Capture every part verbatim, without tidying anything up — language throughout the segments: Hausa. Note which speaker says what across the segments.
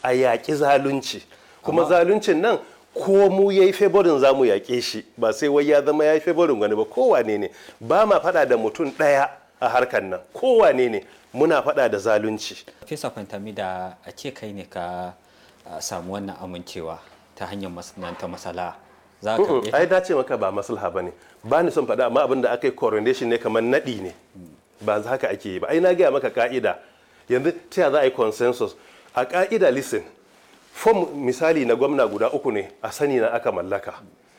Speaker 1: a yaƙi zalunci, kuma zaluncin nan ko mu ya yi favorin za mu yaƙe shi, ba sai wai ya zama ya yi favorin wani ba. Kowane ne, ba ma faɗa da mutum ɗaya a harkar nan, kowane ne muna faɗa da zalunci.
Speaker 2: Fesa Fantami, da a ce kai ne ka samu wannan amincewa ta hanyar masana'antar masala, za ka
Speaker 1: mm ai dace maka ba maslaha ba ne, ba ni son faɗa, amma abin da aka yi coronation ne kamar naɗi ne, ba haka ake yi ba. Ai na gaya maka ka'ida, yanzu ta za a yi consensus a ka'ida. Listen, fom misali na gwamna guda uku ne a sani na aka mallaka,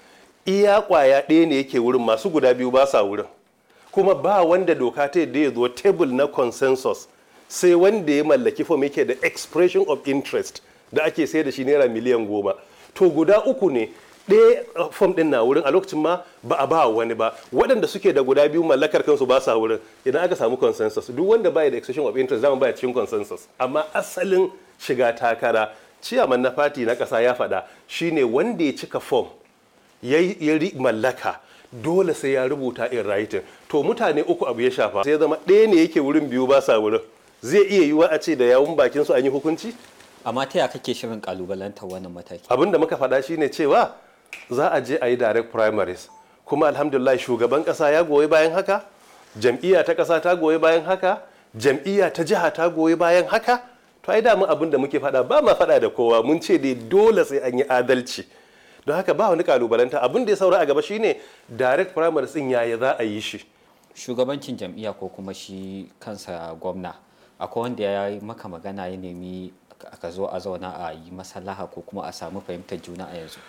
Speaker 1: iya kwaya ɗaya ne yake wurin, masu guda biyu ba sa wurin, kuma ba wanda doka ta yadda ya zo table na consensus sai wanda ya mallaki fom yake da expression of interest da ake sai da shi naira miliyan goma. To guda uku ne, ɗaya fom ɗin na wurin a lokacin ma ba a ba wani ba, waɗanda suke da guda biyu mallakar kansu ba sa wurin. Idan aka samu consensus, duk wanda baya da expression of interest zama baya cikin consensus. Amma asalin shiga takara, ciyaman na fati na ƙasa ya faɗa, shine wanda ya cika fom ya mallaka dole sai ya rubuta in writing. To mutane uku abu ya shafa, sai zama ɗaya ne yake wurin, biyu ba sa wurin. Zai iya yiwuwa a ce da yawun bakin su an yi hukunci.
Speaker 2: Amma ta yaya kake shirin kalubalantar wannan mataki?
Speaker 1: Abin da muka faɗa shine cewa za a je a yi direct primaries, kuma alhamdulillah shugaban ƙasa ya goyi bayan haka, jam'iyya ta ƙasa ta goyi bayan haka, jam'iyya ta jiha ta goyi bayan haka. To ai damun abin da muke faɗa, ba ma faɗa da kowa, mun ce dai dole sai an yi adalci. Don haka ba wani kalubalanta, abin da ya saura a gaba shine direct primaries din yaya za a yi shi.
Speaker 2: Shugabancin jam'iyya ko kuma shi kansa gwamna, akwai wanda ya yi maka magana ya nemi ka zo a zauna a yi maslaha ko kuma a samu fahimtar juna a yanzu?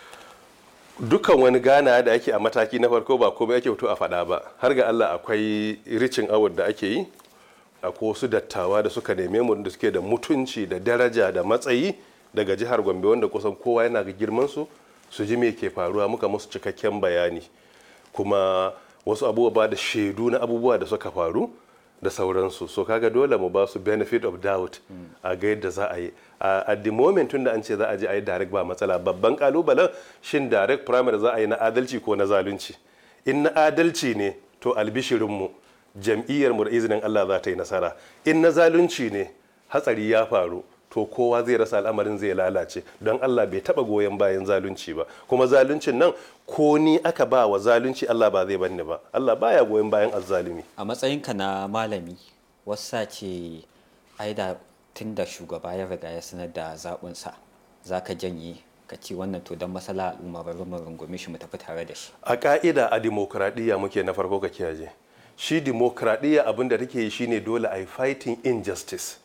Speaker 1: Dukkan wani gana da ake a mataki na farko ba komai ake fito a faɗa ba, har ga Allah akwai ricin award da ake yi, akwai wasu dattawa da suka neme mu da suke da mutunci da daraja da matsayi daga jihar Gombe, wanda kusan kowa yana ga girman su su ji me ke faruwa, muka musu cikakken bayani, kuma wasu abubuwa da shaidu na abubuwa da suka faru da sauransu. So kaga dole mu ba su benefit of doubt a ga yadda za a yi. At the moment tun da an ce za a je a yi direct ba matsala, babban kalubalen shin direct primary za a yi na adalci ko na zalunci. In na adalci ne to albishirinmu, jam'iyyarmu da izinin Allah za ta yi nasara. In na zalunci ne, hatsari ya faru, to kowa zai rasa, al'amarin zai lalace, don Allah bai taba goyon bayan zalunci ba. Kuma zaluncin nan ko ni aka ba wa zalunci, Allah ba zai banni ba. Allah baya goyon bayan azzalumi.
Speaker 2: A matsayinka na malami, wasa ce ai da tun da shugaba ya riga ya sanar da zaɓinsa, za ka janye ka ce wannan to don masala al'umma bari mu rungume shi mu tafi tare da shi.
Speaker 1: A ka'ida a dimokuraɗiyya muke, na farko ka kiyaye. Shi dimokuraɗiyya abin da take yi shine dole a yi fighting injustice.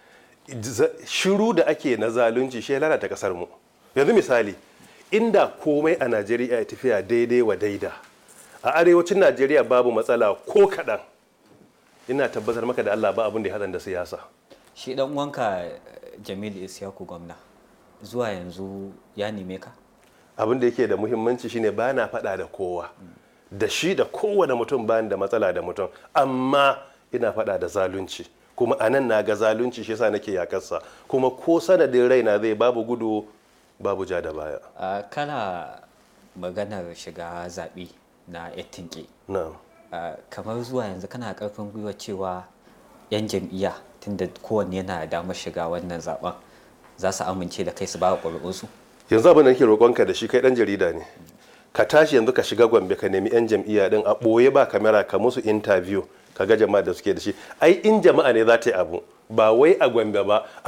Speaker 1: Shiru da ake na zalunci shi ya lalata kasar mu. Yanzu misali, inda komai a Najeriya ya tafiya daidai wa daida, a arewacin Najeriya babu matsala ko kaɗan, ina tabbatar maka da Allah ba abin da ya haɗa da siyasa.
Speaker 2: Shi dan uwanka Jamilu Isyaku gwamna zuwa yanzu ya neme ka?
Speaker 1: Abin da yake da muhimmanci shine ba na faɗa da kowa, da shi da kowane mutum ba da matsala da mutum, amma ina faɗa da zalunci. Kuma a nan na ga zalunci, shi yasa nake yakarsa, kuma ko sanadin raina zai babu gudu babu ja da baya.
Speaker 2: Uh, kana maganar shiga zaɓe na ettinke.
Speaker 1: Na'am.
Speaker 2: Uh, kamar zuwa yanzu kana karfin gwiwa cewa 'yan jam'iyya tunda kowanne yana damar shiga wannan zaben za su amince da kai su ba ƙuri'unsu?
Speaker 1: Yanzu abin da nake roƙonka da shi, kai ɗan jarida ne, ka tashi yanzu ka shiga Gombe ka nemi 'yan jam'iyya din a ɓoye ba kamera, ka musu interview ka ga jama'a da suke da shi. Ai in jama'a ne za ta yi abu, ba wai a Gombe ba.